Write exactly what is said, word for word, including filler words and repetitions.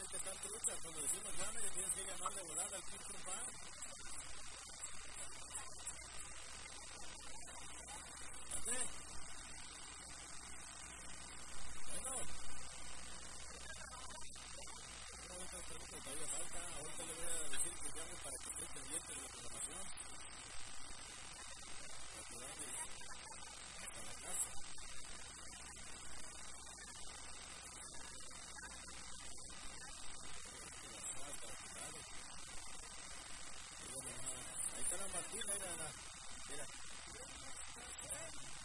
que están truchas, cuando decimos llame, le tienes que llamar de volada al Pim Pum Pam. ¿Dónde? Bueno. Una otra pregunta que todavía falta. Ahorita le voy a decir que llame para que esté pendiente de la programación. Para que vaya hasta la casa. Ahí está la Martina, mira, mira.